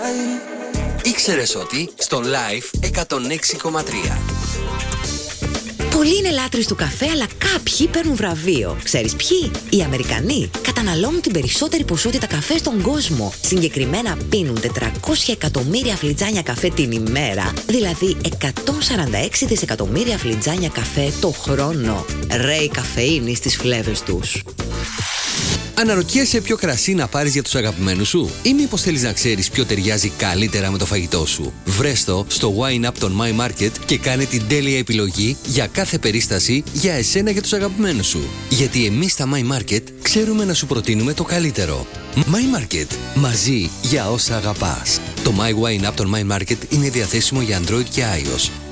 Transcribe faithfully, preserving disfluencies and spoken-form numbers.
Ήξερες ότι στο Live εκατόν έξι κόμμα τρία. Πολλοί είναι λάτρεις του καφέ, αλλά κάποιοι παίρνουν βραβείο. Ξέρεις ποιοι? Οι Αμερικανοί. Καταναλώνουν την περισσότερη ποσότητα καφέ στον κόσμο. Συγκεκριμένα πίνουν τετρακόσια εκατομμύρια φλιτζάνια καφέ την ημέρα, δηλαδή εκατόν σαράντα έξι δισεκατομμύρια φλιτζάνια καφέ το χρόνο. Ρέει καφεΐνη στις φλέβες τους. Αναρωτιέσαι ποιο κρασί να πάρεις για τους αγαπημένους σου, ή μήπως θέλεις να ξέρεις ποιο ταιριάζει καλύτερα με το φαγητό σου? Βρες το στο Wine Up των My Market και κάνε την τέλεια επιλογή για κάθε περίσταση για εσένα και τους αγαπημένους σου. Γιατί εμείς στα My Market ξέρουμε να σου προτείνουμε το καλύτερο. My Market. Μαζί για όσα αγαπάς. Το My Wine Up των My Market είναι διαθέσιμο για Android και iOS.